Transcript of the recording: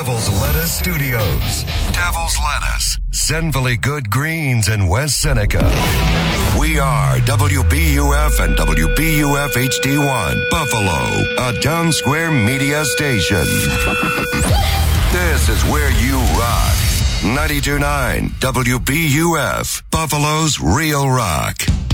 Devil's Lettuce Studios. Devil's Lettuce, sinfully good greens in West Seneca. We are WBUF and WBUF HD1, Buffalo, a Town Square media station. This is where you rock. 92.9 WBUF, Buffalo's Real Rock.